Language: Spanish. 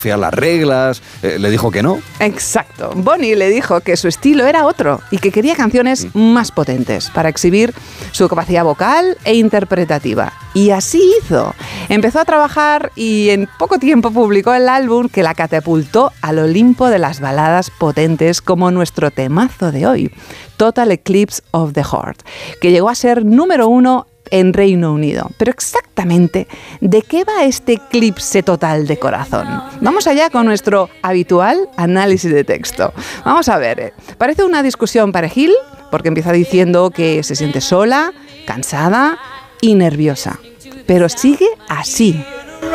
las reglas, le dijo que no. Exacto. Bonnie le dijo que su estilo era otro y que quería canciones más potentes para exhibir su capacidad vocal e interpretativa. Y así hizo. Empezó a trabajar y en poco tiempo publicó el álbum que la catapultó al Olimpo de las baladas potentes, como nuestro temazo de hoy, Total Eclipse of the Heart, que llegó a ser número 1 en Reino Unido. Pero exactamente, ¿de qué va este eclipse total de corazón? Vamos allá con nuestro habitual análisis de texto. Vamos a ver, parece una discusión perejil, porque empieza diciendo que se siente sola, cansada y nerviosa. Pero sigue así.